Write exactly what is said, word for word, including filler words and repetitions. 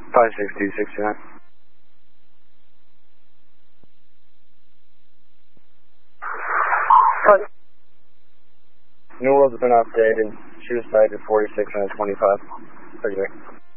five six two six nine. New World's been updated. She was sighted forty-six and twenty-five. thirty-eight.